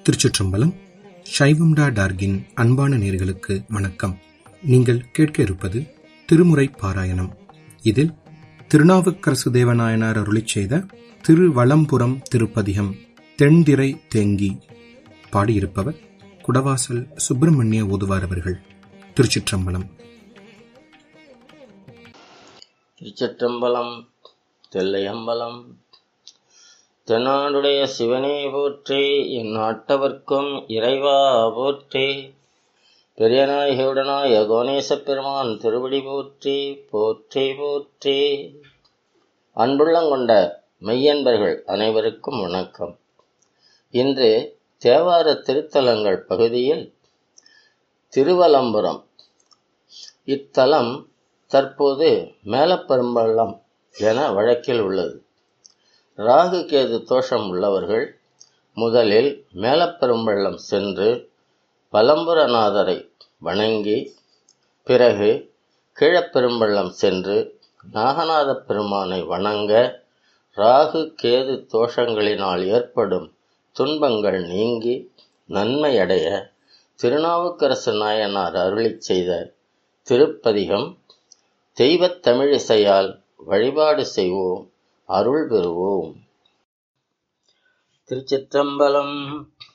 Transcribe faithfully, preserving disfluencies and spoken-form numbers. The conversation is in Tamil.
திருச்சிற்றம்பலம். சைவம்டா டார்கின் அன்பான நேர்களுக்கு வணக்கம். நீங்கள் கேட்க இருப்பது திருமுறை பாராயணம். இதில் திருநாவுக்கரசு தேவநாயனார் அருளிச் செய்த திருவலம்புரம் திருப்பதிகம் தென்திரை தேங்கி பாடியிருப்பவர் குடவாசல் சுப்பிரமணிய ஓதுவார் அவர்கள். திருச்சிற்றம்பலம். திருச்சிற்றம்பலம். தில்லையம்பலம். தென்னாடுடைய சிவனே போற்றி, என் நாட்டவர்க்கும் இறைவா போற்றி. பெரியநாயகியுடனாய கோணேசப் பெருமான் திருவடி போற்றி போற்றி போற்றி. அன்புள்ளங்கொண்ட மெய்யன்பர்கள் அனைவருக்கும் வணக்கம். இன்று தேவார திருத்தலங்கள் பகுதியில் திருவலம்புரம். இத்தலம் தற்போது மேலப்பெரும்பள்ளம் என வழக்கில் உள்ளது. ராகு கேது தோஷம் உள்ளவர்கள் முதலில் மேலப்பெரும்பள்ளம் சென்று பலம்புரநாதரை வணங்கி, பிறகு கீழப்பெரும்பள்ளம் சென்று நாகநாத பெருமானை வணங்க ராகு கேது தோஷங்களினால் ஏற்படும் துன்பங்கள் நீங்கி நன்மையடைய திருநாவுக்கரசு நாயனார் அருளிச் செய்த திருப்பதிகம் தெய்வத் தமிழிசையால் வழிபாடு செய்வோம், அருள் பெறுவோம். திருச்சிற்றம்பலம்.